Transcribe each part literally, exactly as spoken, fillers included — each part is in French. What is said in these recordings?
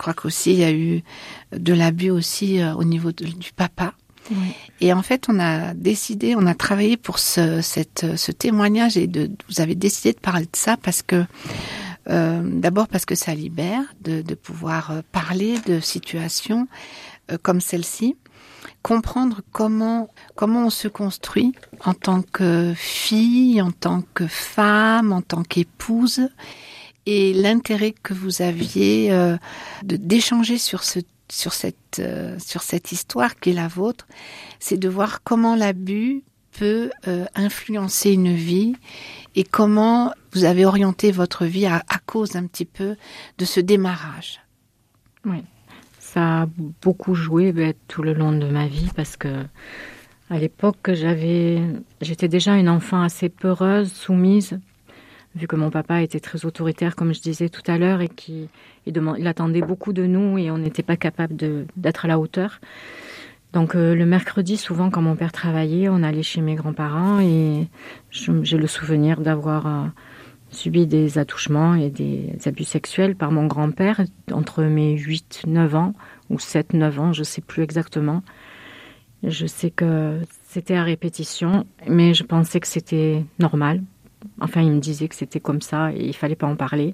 crois qu'aussi il y a eu de l'abus aussi euh, au niveau de, du papa. Oui. Et en fait, on a décidé, on a travaillé pour ce, cette, ce témoignage et de, vous avez décidé de parler de ça parce que, euh, d'abord parce que ça libère de, de pouvoir parler de situations euh, comme celle-ci, comprendre comment, comment on se construit en tant que fille, en tant que femme, en tant qu'épouse, et l'intérêt que vous aviez euh, de, d'échanger sur ce sur cette euh, sur cette histoire qui est la vôtre, c'est de voir comment l'abus peut euh, influencer une vie et comment vous avez orienté votre vie à, à cause un petit peu de ce démarrage. Oui, ça a beaucoup joué ben, tout le long de ma vie parce que à l'époque j'avais j'étais déjà une enfant assez peureuse, soumise. Vu que mon papa était très autoritaire, comme je disais tout à l'heure, et qu'il il demande, il attendait beaucoup de nous et on n'était pas capable de, d'être à la hauteur. Donc euh, le mercredi, souvent quand mon père travaillait, on allait chez mes grands-parents et je, j'ai le souvenir d'avoir euh, subi des attouchements et des abus sexuels par mon grand-père entre mes huit neuf ans ou sept neuf ans, je ne sais plus exactement. Je sais que c'était à répétition, mais je pensais que c'était normal. Enfin, il me disait que c'était comme ça et il fallait pas en parler.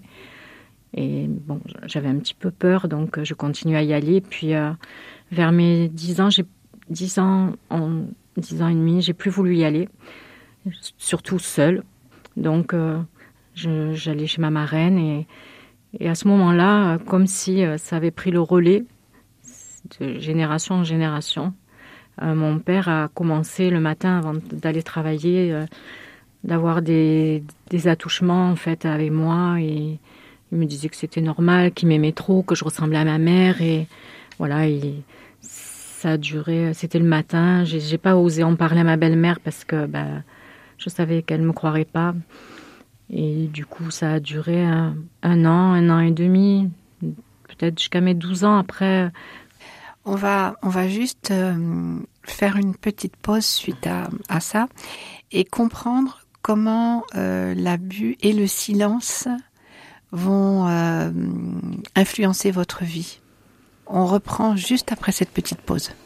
Et bon, j'avais un petit peu peur, donc je continuais à y aller. Puis, euh, vers mes dix ans, j'ai dix ans, en dix ans et demi, j'ai plus voulu y aller, surtout seule. Donc, euh, je, j'allais chez ma marraine et, et à ce moment-là, comme si euh, ça avait pris le relais de génération en génération, euh, mon père a commencé le matin avant d'aller travailler. Euh, d'avoir des, des attouchements en fait avec moi et il me disait que c'était normal, qu'il m'aimait trop, que je ressemblais à ma mère et voilà, et ça a duré, c'était le matin, j'ai, j'ai pas osé en parler à ma belle-mère parce que bah, je savais qu'elle me croirait pas et du coup ça a duré un, un an, un an et demi, peut-être jusqu'à mes douze ans après. On va, on va juste euh, faire une petite pause suite à, à ça et comprendre comment euh, l'abus et le silence vont euh, influencer votre vie. On reprend juste après cette petite pause.